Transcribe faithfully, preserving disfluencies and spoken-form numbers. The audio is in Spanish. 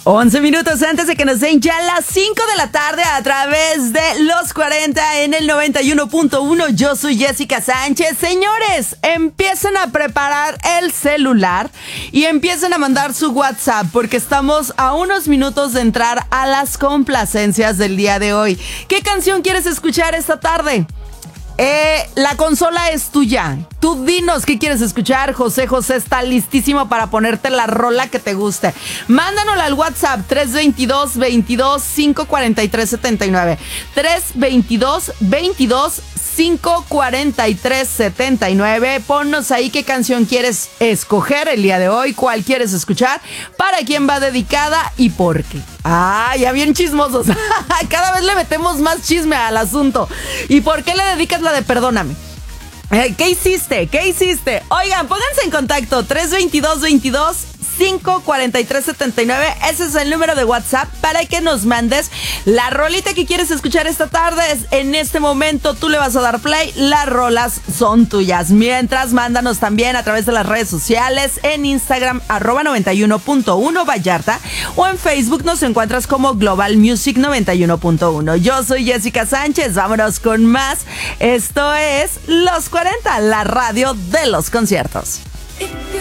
once minutos antes de que nos den ya las cinco de la tarde a través de Los cuarenta en el noventa y uno punto uno. Yo soy Jessica Sánchez. Señores, empiecen a preparar el celular y empiecen a mandar su WhatsApp porque estamos a unos minutos de entrar a las complacencias del día de hoy. ¿Qué canción quieres escuchar esta tarde? Eh, la consola es tuya. Tú dinos qué quieres escuchar. José José está listísimo para ponerte la rola que te guste. Mándanosla al WhatsApp tres veintidós, veintidós, cinco cuarenta y tres setenta y nueve. tres veintidós, veintidós, cinco cuarenta y tres setenta y nueve. Ponnos ahí qué canción quieres escoger el día de hoy, cuál quieres escuchar, para quién va dedicada y por qué. Ah, ya bien chismosos. Cada vez le metemos más chisme al asunto. ¿Y por qué le dedicas la de Perdóname? Eh, ¿Qué hiciste? ¿Qué hiciste? Oigan, pónganse en contacto. tres veintidós, veintidós, cinco cuarenta y tres setenta y nueve. Ese es el número de WhatsApp para que nos mandes la rolita que quieres escuchar esta tarde. En este momento tú le vas a dar play. Las rolas son tuyas. Mientras, mándanos también a través de las redes sociales. En Instagram, arroba noventa y uno punto uno Vallarta. O en Facebook nos encuentras como Global Music noventa y uno punto uno. Yo soy Jessica Sánchez. Vámonos con más. Esto es Los cuarenta, la radio de los conciertos.